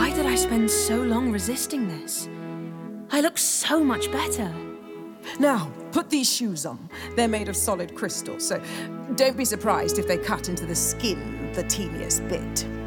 Why did I spend so long resisting this? I look so much better. Now, put these shoes on. They're made of solid crystal, so don't be surprised if they cut into the skin the teeniest bit.